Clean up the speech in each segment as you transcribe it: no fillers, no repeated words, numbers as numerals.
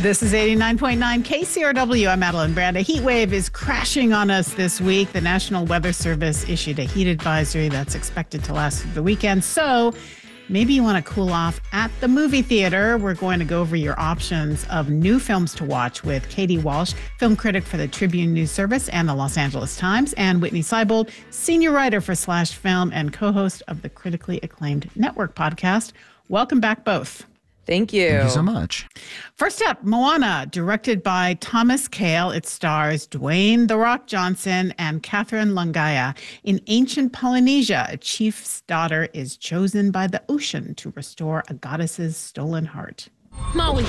This is 89.9 KCRW. I'm Madeline Brand. A heat wave is crashing on us this week. The National Weather Service issued a heat advisory that's expected to last through the weekend. So maybe you want to cool off at the movie theater. We're going to go over your options of new films to watch with Katie Walsh, film critic for the Tribune News Service and the Los Angeles Times, and Whitney Seibold, senior writer for Slash Film and co-host of the critically acclaimed Network podcast. Welcome back, both. Thank you. Thank you so much. First up, Moana, directed by Thomas Kail. It stars Dwayne "The Rock" Johnson and Catherine Langaya. In ancient Polynesia, a chief's daughter is chosen by the ocean to restore a goddess's stolen heart. Maui,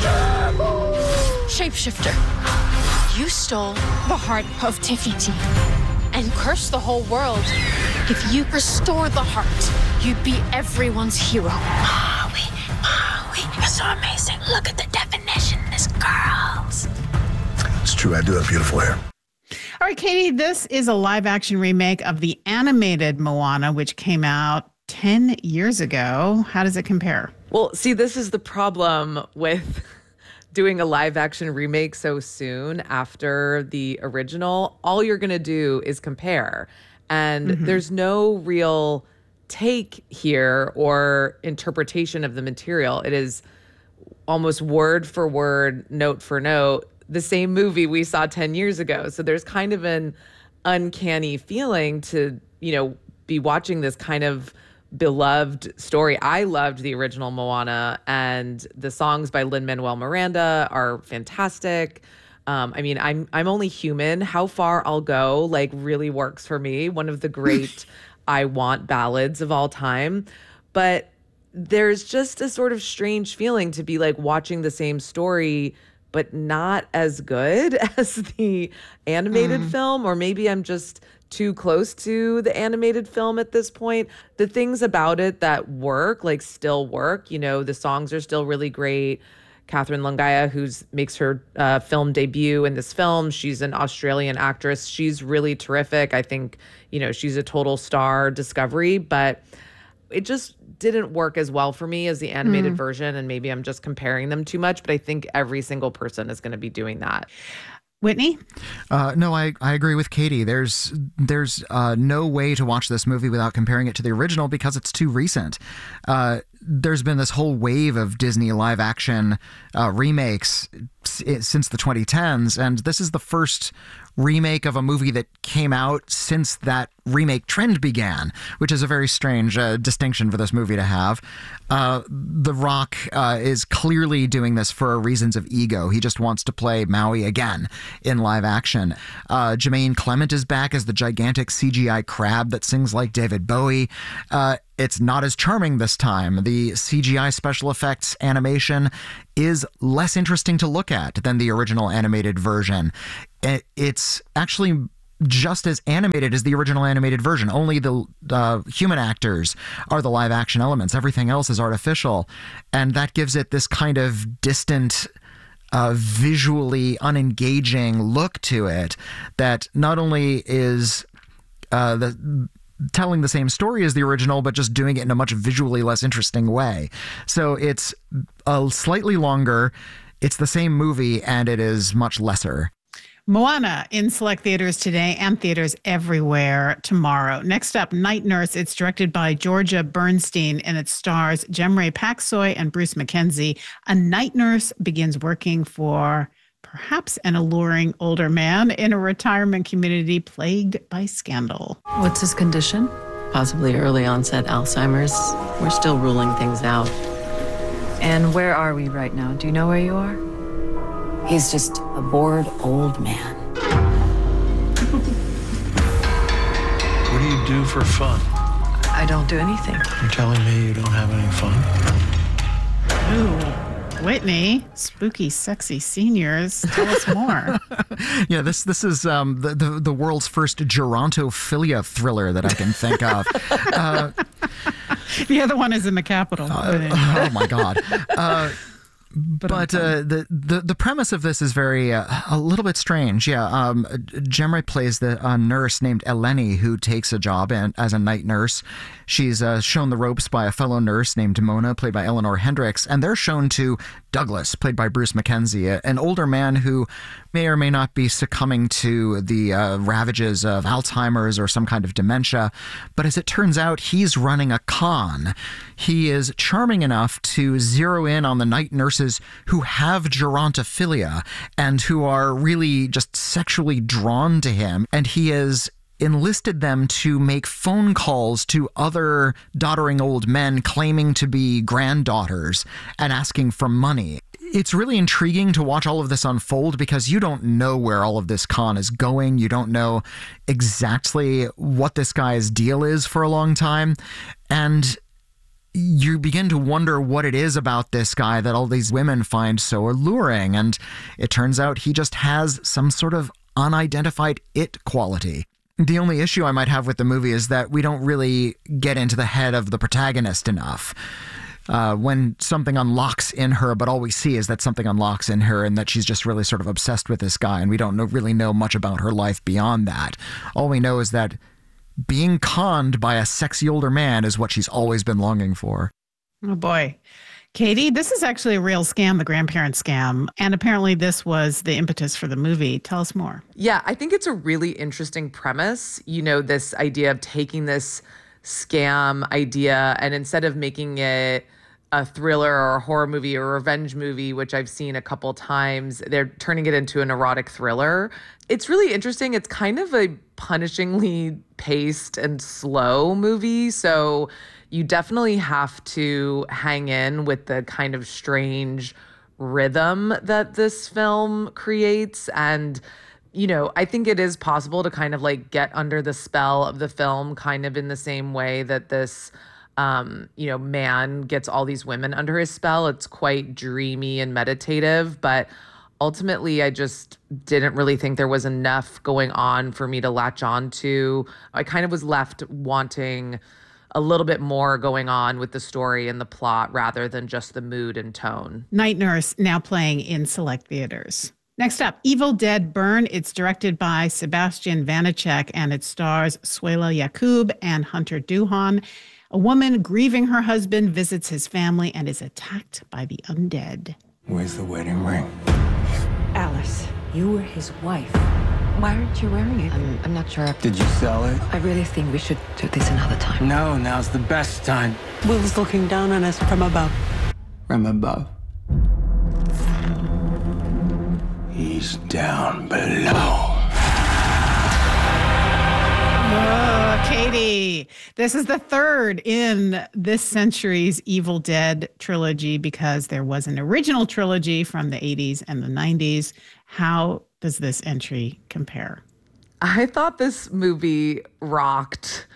shapeshifter, you stole the heart of Te Fiti and cursed the whole world. If you restore the heart, you'd be everyone's hero. Maui, you're so amazing. Look at the definition, this girls. It's true, I do have beautiful hair. All right, Katie, this is a live-action remake of the animated Moana, which came out 10 years ago. How does it compare? Well, see, this is the problem with doing a live-action remake so soon after the original. All you're going to do is compare. And there's no real take here or interpretation of the material. It is almost word for word, note for note, the same movie we saw 10 years ago. So there's kind of an uncanny feeling to, be watching this kind of beloved story. I loved the original Moana, and the songs by Lin-Manuel Miranda are fantastic. I'm Only Human. How Far I'll Go, really works for me. One of the great I want ballads of all time. But there's just a sort of strange feeling to be watching the same story, but not as good as the animated film. Or maybe I'm just too close to the animated film at this point. The things about it that work, still work. The songs are still really great. Catherine Langaya, who makes her film debut in this film, she's an Australian actress. She's really terrific. I think, she's a total star discovery, but it just didn't work as well for me as the animated version. And maybe I'm just comparing them too much, but I think every single person is going to be doing that. Whitney? No, I agree with Katie. There's no way to watch this movie without comparing it to the original because it's too recent. There's been this whole wave of Disney live action remakes since the 2010s, and this is the first remake of a movie that came out since that remake trend began, which is a very strange distinction for this movie to have. The Rock is clearly doing this for reasons of ego. He just wants to play Maui again in live action. Jermaine Clement is back as the gigantic CGI crab that sings like David Bowie. It's not as charming this time. The CGI special effects animation is less interesting to look at than the original animated version. It's actually just as animated as the original animated version. Only the human actors are the live action elements. Everything else is artificial. And that gives it this kind of distant, visually unengaging look to it that not only is telling the same story as the original, but just doing it in a much visually less interesting way. So it's slightly longer, it's the same movie, and it is much lesser. Moana in select theaters today and theaters everywhere tomorrow. Next up, Night Nurse. It's directed by Georgia Bernstein, and it stars Jemray Paksoy and Bruce Mackenzie. A night nurse begins working for perhaps an alluring older man in a retirement community plagued by scandal. What's his condition? Possibly early onset Alzheimer's. We're still ruling things out. And where are we right now? Do you know where you are? He's just a bored old man. What do you do for fun? I don't do anything. You're telling me you don't have any fun? Ooh. Whitney, spooky, sexy seniors. Tell us more. Yeah, this is the world's first gerontophilia thriller that I can think of. The other one is in the Capitol. Oh my God. But the premise of this is very a little bit strange. Yeah, Jemray plays the nurse named Eleni who takes a job as a night nurse. She's shown the ropes by a fellow nurse named Mona, played by Eleanor Hendricks, and they're shown to Douglas, played by Bruce Mackenzie, an older man who may or may not be succumbing to the ravages of Alzheimer's or some kind of dementia. But as it turns out, he's running a con. He is charming enough to zero in on the night nurses who have gerontophilia and who are really just sexually drawn to him. And he is enlisted them to make phone calls to other doddering old men claiming to be granddaughters and asking for money. It's really intriguing to watch all of this unfold because you don't know where all of this con is going. You don't know exactly what this guy's deal is for a long time. And you begin to wonder what it is about this guy that all these women find so alluring. And it turns out he just has some sort of unidentified it quality. The only issue I might have with the movie is that we don't really get into the head of the protagonist enough. When something unlocks in her, but all we see is that something unlocks in her and that she's just really sort of obsessed with this guy, and we don't really know much about her life beyond that. All we know is that being conned by a sexy older man is what she's always been longing for. Oh, boy. Katie, this is actually a real scam, the grandparent scam. And apparently this was the impetus for the movie. Tell us more. Yeah, I think it's a really interesting premise. You know, this idea of taking this scam idea and instead of making it a thriller or a horror movie or a revenge movie, which I've seen a couple times, they're turning it into an erotic thriller. It's really interesting. It's kind of a punishingly paced and slow movie. So you definitely have to hang in with the kind of strange rhythm that this film creates. And, you know, I think it is possible to kind of like get under the spell of the film, kind of in the same way that this, you know, man gets all these women under his spell. It's quite dreamy and meditative, but ultimately I just didn't really think there was enough going on for me to latch on to. I kind of was left wanting a little bit more going on with the story and the plot rather than just the mood and tone. Night Nurse now playing in select theaters. Next up, Evil Dead Burn. It's directed by Sebastian Vanacek and it stars Suela Yakub and Hunter Duhan. A woman grieving her husband visits his family and is attacked by the undead. Where's the wedding ring? Alice, you were his wife. Why aren't you wearing it? I'm not sure. Did you sell it? I really think we should do this another time. No, now's the best time. Will's looking down on us from above. From above. He's down below. Katie, this is the third in this century's Evil Dead trilogy because there was an original trilogy from the 80s and the 90s. How does this entry compare? I thought this movie rocked.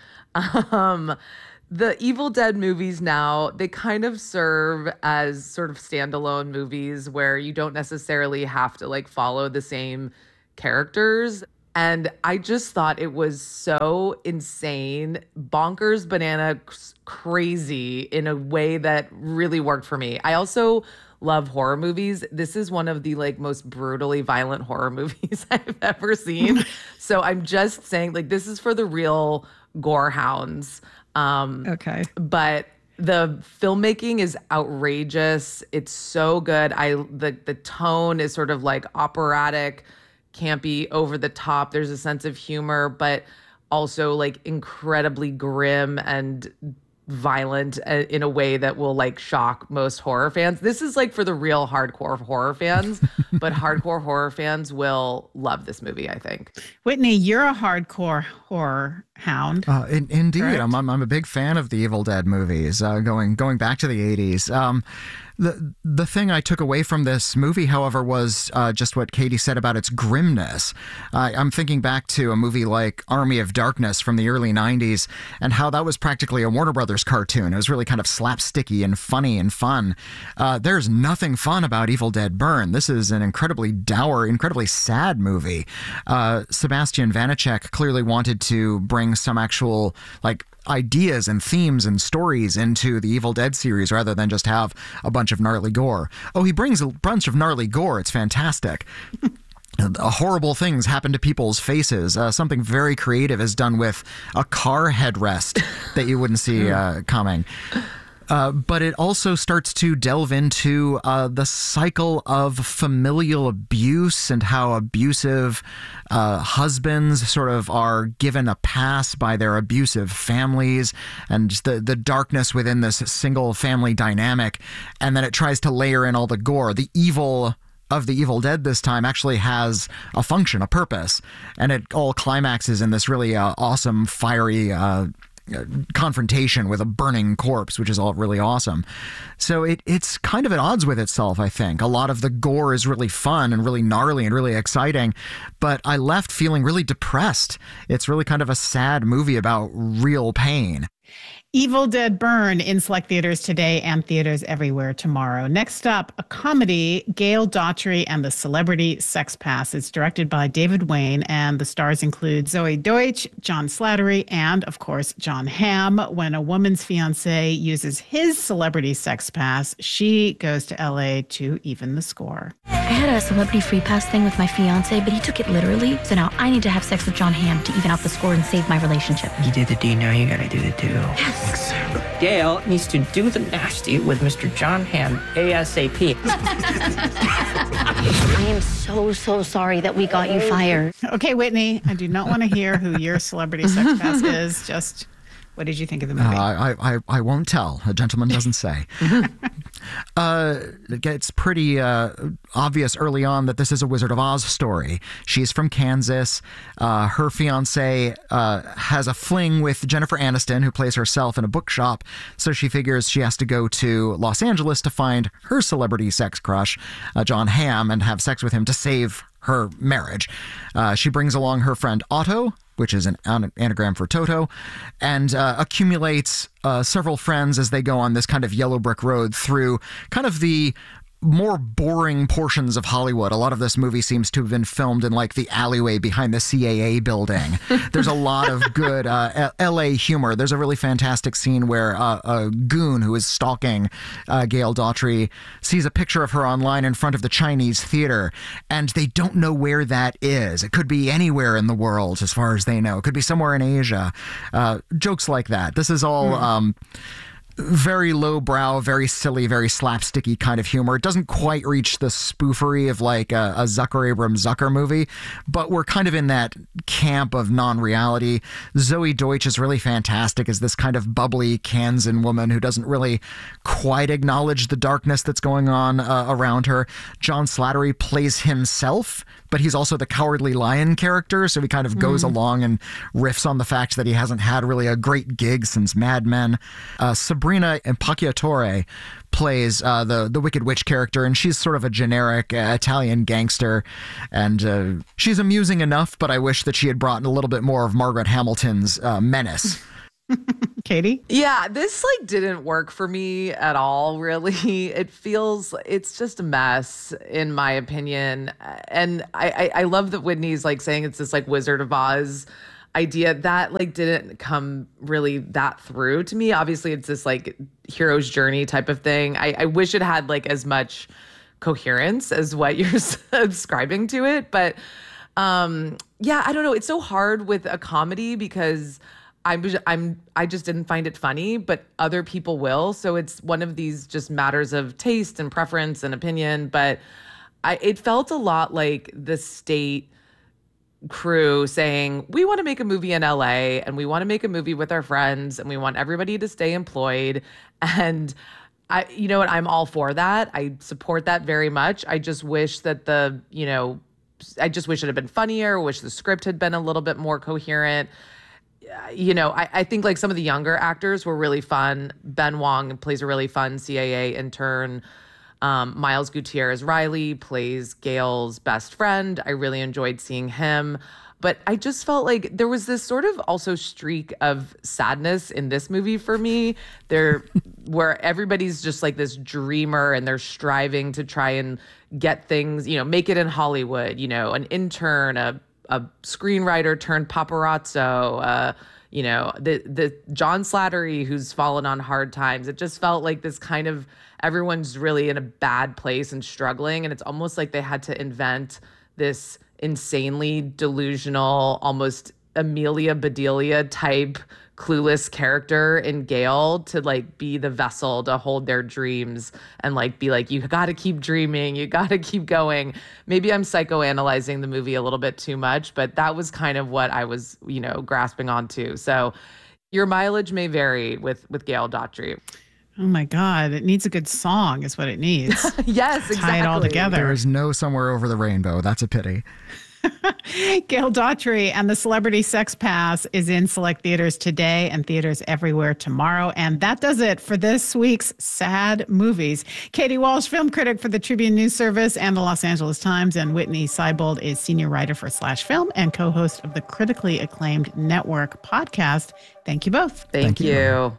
The Evil Dead movies now, they kind of serve as sort of standalone movies where you don't necessarily have to like follow the same characters. And I just thought it was so insane, bonkers, banana crazy in a way that really worked for me. I also love horror movies. This is one of the like most brutally violent horror movies I've ever seen. So I'm just saying, like, this is for the real gore hounds. Okay. But the filmmaking is outrageous. It's so good. The tone is sort of like operatic, campy, over the top. There's a sense of humor, but also like incredibly grim and violent in a way that will like shock most horror fans. This is like for the real hardcore horror fans, but hardcore horror fans will love this movie, I think. Whitney, you're a hardcore horror hound. Indeed. Correct? I'm a big fan of the Evil Dead movies, going back to the 80s. The thing I took away from this movie, however, was just what Katie said about its grimness. I'm thinking back to a movie like Army of Darkness from the early 90s and how that was practically a Warner Brothers cartoon. It was really kind of slapsticky and funny and fun. There's nothing fun about Evil Dead Burn. This is an incredibly dour, incredibly sad movie. Sebastian Vanacek clearly wanted to bring some actual, like, ideas and themes and stories into the Evil Dead series rather than just have a bunch of gnarly gore. Oh, he brings a bunch of gnarly gore. It's fantastic. Horrible things happen to people's faces. Something very creative is done with a car headrest that you wouldn't see coming. But it also starts to delve into the cycle of familial abuse and how abusive husbands sort of are given a pass by their abusive families, and the darkness within this single family dynamic. And then it tries to layer in all the gore. The evil of the Evil Dead this time actually has a function, a purpose, and it all climaxes in this really awesome, fiery confrontation with a burning corpse, which is all really awesome. So it's kind of at odds with itself, I think. A lot of the gore is really fun and really gnarly and really exciting, but I left feeling really depressed. It's really kind of a sad movie about real pain. Evil Dead Burn in select theaters today and theaters everywhere tomorrow. Next up, a comedy, Gail Daughtry and the Celebrity Sex Pass. It's directed by David Wayne, and the stars include Zoe Deutsch, John Slattery, and, of course, Jon Hamm. When a woman's fiancé uses his celebrity sex pass, she goes to L.A. to even the score. I had a celebrity free pass thing with my fiancé, but he took it literally. So now I need to have sex with Jon Hamm to even out the score and save my relationship. You did the D, now you gotta do the do. Yes. Gail needs to do the nasty with Mr. Jon Hamm ASAP. I am so sorry that we got you fired. Okay, Whitney, I do not want to hear who your celebrity sex pass is. Just what did you think of the movie? I won't tell. A gentleman doesn't say. It's pretty obvious early on that this is a Wizard of Oz story. She's from Kansas. Her fiance has a fling with Jennifer Aniston, who plays herself in a bookshop. So she figures she has to go to Los Angeles to find her celebrity sex crush, Jon Hamm, and have sex with him to save her marriage. She brings along her friend Otto, which is an anagram for Toto, and accumulates several friends as they go on this kind of yellow brick road through kind of the more boring portions of Hollywood. A lot of this movie seems to have been filmed in like the alleyway behind the CAA building. There's a lot of good LA humor. There's a really fantastic scene where a goon who is stalking Gail Daughtry sees a picture of her online in front of the Chinese theater, and they don't know where that is. It could be anywhere in the world as far as they know. It could be somewhere in Asia. Jokes like that. This is all very lowbrow, very silly, very slapsticky kind of humor. It doesn't quite reach the spoofery of like a Zucker Abrams Zucker movie, but we're kind of in that camp of non-reality. Zoe Deutsch is really fantastic as this kind of bubbly Kansan woman who doesn't really quite acknowledge the darkness that's going on around her. John Slattery plays himself, but he's also the Cowardly Lion character, so he kind of goes along and riffs on the fact that he hasn't had really a great gig since Mad Men. Sabrina Impacciatore plays the Wicked Witch character, and she's sort of a generic Italian gangster, and she's amusing enough, but I wish that she had brought in a little bit more of Margaret Hamilton's menace. Katie? Yeah, this like didn't work for me at all, really. It's just a mess, in my opinion. And I love that Whitney's like saying it's this like Wizard of Oz idea that like didn't come really that through to me. Obviously, it's this like hero's journey type of thing. I wish it had like as much coherence as what you're subscribing to it. But yeah, I don't know. It's so hard with a comedy because I just didn't find it funny, but other people will. So it's one of these just matters of taste and preference and opinion. But it felt a lot like the State crew saying, we want to make a movie in LA and we want to make a movie with our friends and we want everybody to stay employed. And you know what? I'm all for that. I support that very much. I just wish that I just wish it had been funnier. Wish the script had been a little bit more coherent. You know, I think like some of the younger actors were really fun. Ben Wong plays a really fun CAA intern. Miles Gutierrez Riley plays Gail's best friend. I really enjoyed seeing him. But I just felt like there was this sort of also streak of sadness in this movie for me. Where everybody's just like this dreamer and they're striving to try and get things, make it in Hollywood, an intern, a screenwriter turned paparazzo, the John Slattery who's fallen on hard times. It just felt like this kind of everyone's really in a bad place and struggling. And it's almost like they had to invent this insanely delusional, almost Amelia Bedelia type clueless character in Gale to like be the vessel to hold their dreams and like be like, you got to keep dreaming, you got to keep going. Maybe I'm psychoanalyzing the movie a little bit too much, but that was kind of what I was, grasping onto. So your mileage may vary with Gale Daughtry. Oh my God, it needs a good song is what it needs. Yes, exactly. Tie it all together. There is no Somewhere Over the Rainbow. That's a pity. Gale Daughtry and the Celebrity Sex Pass is in select theaters today and theaters everywhere tomorrow. And that does it for this week's Sad Movies. Katie Walsh, film critic for the Tribune News Service and the Los Angeles Times, and Whitney Seibold is senior writer for Slash Film and co-host of the critically acclaimed Network podcast. Thank you both. Thank you.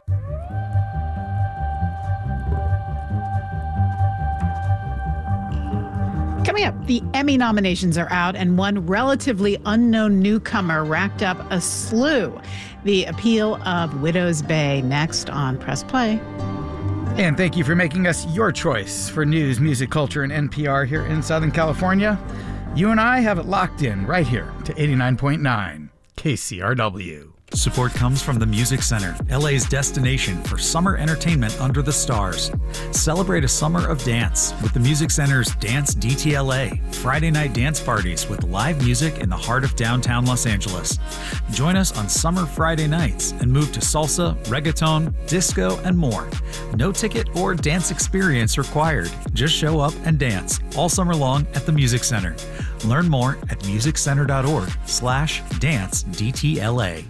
Coming up, the Emmy nominations are out, and one relatively unknown newcomer racked up a slew. The appeal of Widow's Bay next on Press Play. And thank you for making us your choice for news, music, culture, and NPR here in Southern California. You and I have it locked in right here to 89.9 KCRW. Support comes from the Music Center, LA's destination for summer entertainment under the stars. Celebrate a summer of dance with the Music Center's Dance DTLA, Friday night dance parties with live music in the heart of downtown Los Angeles. Join us on summer Friday nights and move to salsa, reggaeton, disco, and more. No ticket or dance experience required. Just show up and dance all summer long at the Music Center. Learn more at musiccenter.org/dance DTLA.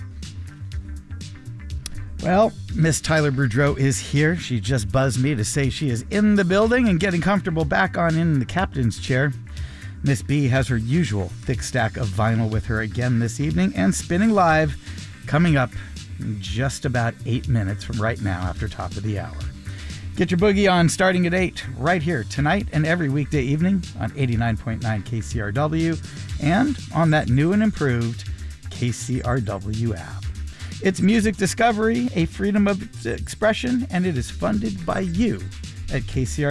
Well, Miss Tyler Boudreau is here. She just buzzed me to say she is in the building and getting comfortable back on in the captain's chair. Miss B has her usual thick stack of vinyl with her again this evening and spinning live, coming up in just about 8 minutes from right now after top of the hour. Get your boogie on starting at 8 right here tonight and every weekday evening on 89.9 KCRW and on that new and improved KCRW app. It's music discovery, a freedom of expression, and it is funded by you at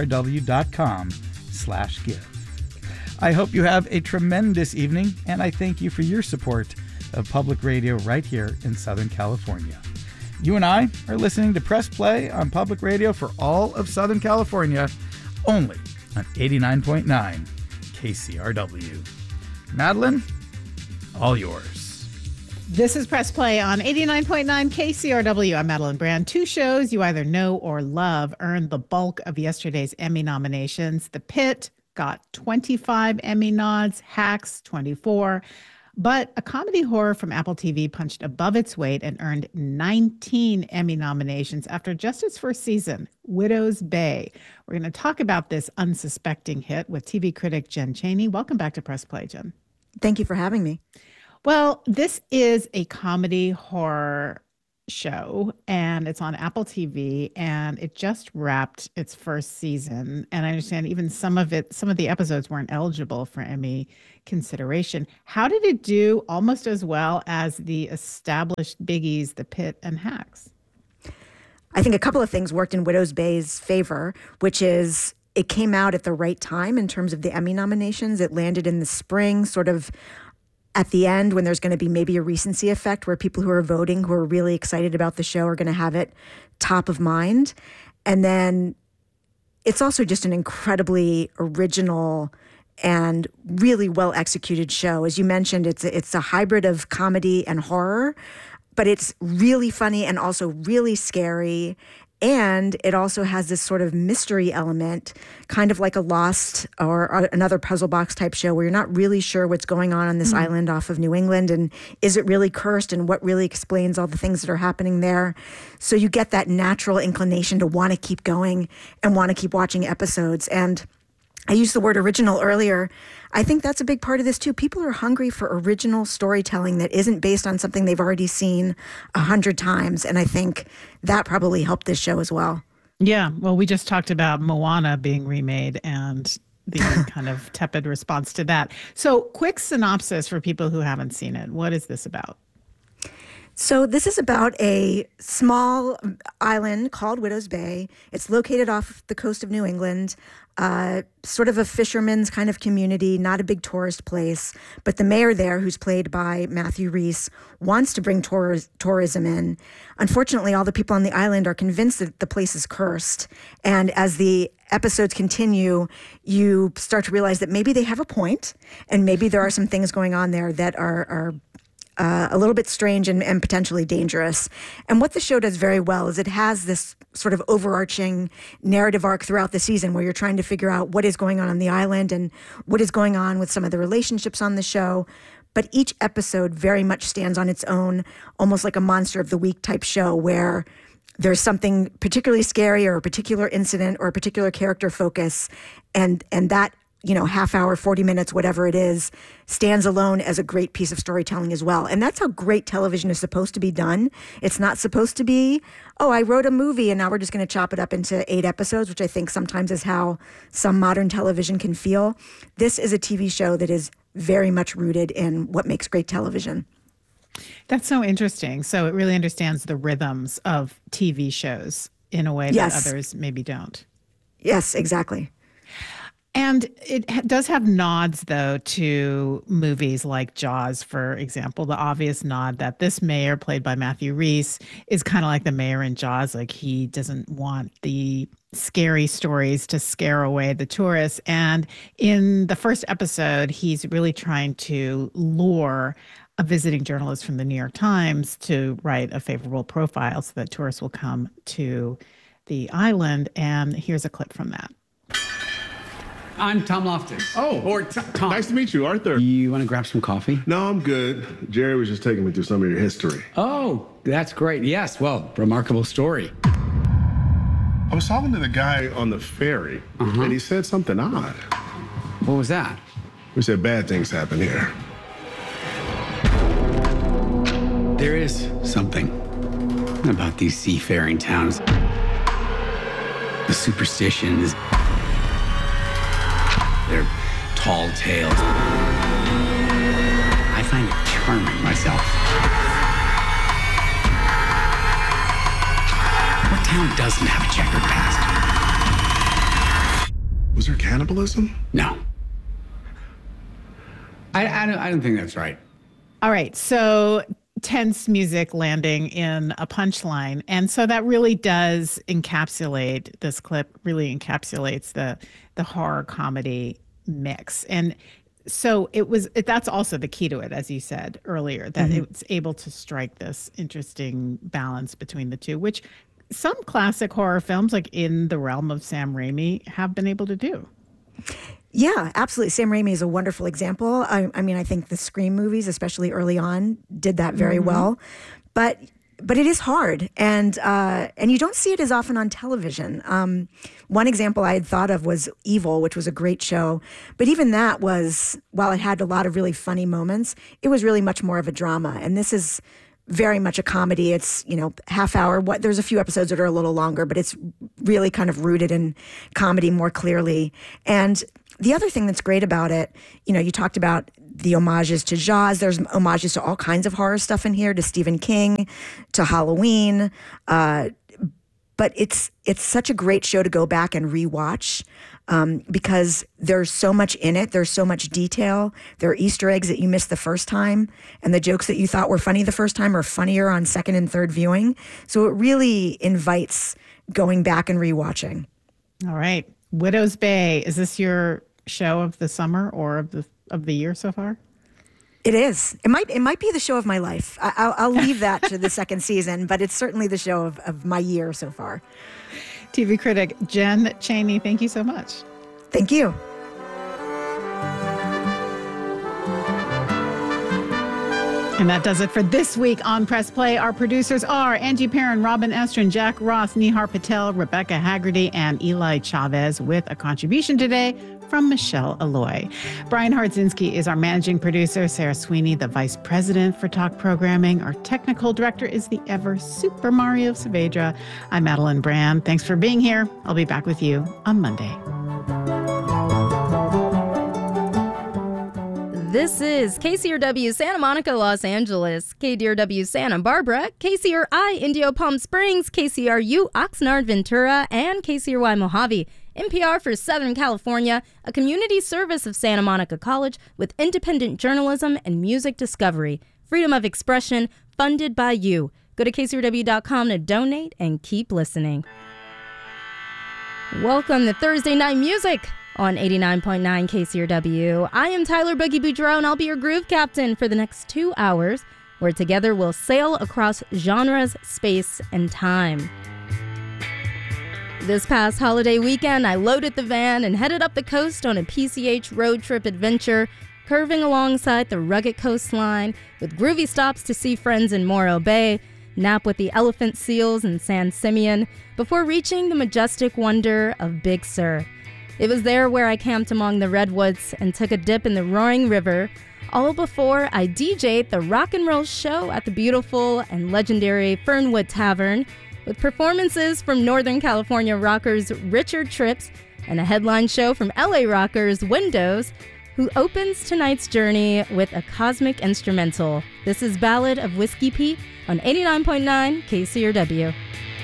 kcrw.com/give. I hope you have a tremendous evening, and I thank you for your support of public radio right here in Southern California. You and I are listening to Press Play on public radio for all of Southern California, only on 89.9 KCRW. Madeline, all yours. This is Press Play on 89.9 KCRW. I'm Madeline Brand. Two shows you either know or love earned the bulk of yesterday's Emmy nominations. The Pit got 25 Emmy nods, Hacks 24. But a comedy horror from Apple TV punched above its weight and earned 19 Emmy nominations after just its first season, Widow's Bay. We're going to talk about this unsuspecting hit with TV critic Jen Chaney. Welcome back to Press Play, Jen. Thank you for having me. Well, this is a comedy horror show, and it's on Apple TV, and it just wrapped its first season. And I understand even some of the episodes weren't eligible for Emmy consideration. How did it do almost as well as the established biggies, The Pit and Hacks? I think a couple of things worked in Widow's Bay's favor, which is it came out at the right time in terms of the Emmy nominations. It landed in the spring, sort of at the end when there's going to be maybe a recency effect where people who are voting, who are really excited about the show, are going to have it top of mind. And then it's also just an incredibly original and really well executed show. As you mentioned, it's a hybrid of comedy and horror, but it's really funny and also really scary. And it also has this sort of mystery element, kind of like a Lost or another puzzle box type show where you're not really sure what's going on this island off of New England. And is it really cursed? And what really explains all the things that are happening there? So you get that natural inclination to want to keep going and want to keep watching episodes. And I used the word original earlier. I think that's a big part of this too. People are hungry for original storytelling that isn't based on something they've already seen 100 times. And I think that probably helped this show as well. Yeah. Well, we just talked about Moana being remade and the kind of tepid response to that. So quick synopsis for people who haven't seen it. What is this about? So this is about a small island called Widow's Bay. It's located off the coast of New England, sort of a fisherman's kind of community, not a big tourist place. But the mayor there, who's played by Matthew Rhys, wants to bring tourism in. Unfortunately, all the people on the island are convinced that the place is cursed. And as the episodes continue, you start to realize that maybe they have a point, and maybe there are some things going on there that are a little bit strange and potentially dangerous. And what the show does very well is it has this sort of overarching narrative arc throughout the season where you're trying to figure out what is going on the island and what is going on with some of the relationships on the show. But each episode very much stands on its own, almost like a Monster of the Week type show where there's something particularly scary or a particular incident or a particular character focus, and that half hour, 40 minutes, whatever it is, stands alone as a great piece of storytelling as well. And that's how great television is supposed to be done. It's not supposed to be, I wrote a movie and now we're just going to chop it up into 8 episodes, which I think sometimes is how some modern television can feel. This is a TV show that is very much rooted in what makes great television. That's so interesting. So it really understands the rhythms of TV shows in a way that others maybe don't. Yes, exactly. And it does have nods, though, to movies like Jaws, for example. The obvious nod that this mayor, played by Matthew Rhys, is kind of like the mayor in Jaws. Like, he doesn't want the scary stories to scare away the tourists. And in the first episode, he's really trying to lure a visiting journalist from the New York Times to write a favorable profile so that tourists will come to the island. And here's a clip from that. I'm Tom Loftus. Or Tom. Nice to meet you, Arthur. You want to grab some coffee? No, I'm good. Jerry was just taking me through some of your history. Oh, that's great. Yes, well, remarkable story. I was talking to the guy on the ferry, and he said something odd. What was that? We said bad things happen here. There is something about these seafaring towns. The superstitions, their tall tales. I find it charming myself. What town doesn't have a checkered past? Was there cannibalism? No. I don't think that's right. All right, so tense music landing in a punchline. And so that really does encapsulate, this clip really encapsulates the horror comedy mix. And so that's also the key to it, as you said earlier, that it's able to strike this interesting balance between the two, which some classic horror films, like in the realm of Sam Raimi, have been able to do. Yeah, absolutely. Sam Raimi is a wonderful example. I mean, I think the Scream movies, especially early on, did that very well. But it is hard, and you don't see it as often on television. One example I had thought of was Evil, which was a great show. But even that was, while it had a lot of really funny moments, it was really much more of a drama. And this is very much a comedy. It's, half hour. There's a few episodes that are a little longer, but it's really kind of rooted in comedy more clearly. And the other thing that's great about it, you talked about the homages to Jaws. There's homages to all kinds of horror stuff in here, to Stephen King, to Halloween. But it's such a great show to go back and rewatch because there's so much in it. There's so much detail. There are Easter eggs that you missed the first time, and the jokes that you thought were funny the first time are funnier on second and third viewing. So it really invites going back and rewatching. All right. Widow's Bay. Is this your show of the summer or of the year so far? It is. It might be the show of my life. I'll leave that to the second season, but it's certainly the show of my year so far. TV critic Jen Chaney, thank you so much. Thank you. And that does it for this week on Press Play. Our producers are Angie Perrin, Robin Estrin, Jack Ross, Nihar Patel, Rebecca Haggerty, and Eli Chavez, with a contribution today from Michelle Alloy. Brian Hardzinski is our managing producer. Sarah Sweeney, the vice president for Talk Programming. Our technical director is the ever Super Mario Saavedra. I'm Madeline Brand. Thanks for being here. I'll be back with you on Monday. This is KCRW Santa Monica, Los Angeles, KDRW Santa Barbara, KCRI Indio Palm Springs, KCRU Oxnard Ventura, and KCRY Mojave. NPR for Southern California, a community service of Santa Monica College with independent journalism and music discovery. Freedom of expression, funded by you. Go to KCRW.com to donate and keep listening. Welcome to Thursday Night Music on 89.9 KCRW. I am Tyler Boogie Boudreau, and I'll be your groove captain for the next 2 hours, where together we'll sail across genres, space, and time. This past holiday weekend, I loaded the van and headed up the coast on a PCH road trip adventure, curving alongside the rugged coastline with groovy stops to see friends in Morro Bay, nap with the elephant seals in San Simeon, before reaching the majestic wonder of Big Sur. It was there where I camped among the redwoods and took a dip in the roaring river, all before I DJ'd the rock and roll show at the beautiful and legendary Fernwood Tavern, with performances from Northern California rockers Richard Tripps and a headline show from LA rockers Windows, who opens tonight's journey with a cosmic instrumental. This is Ballad of Whiskey Pete on 89.9 KCRW.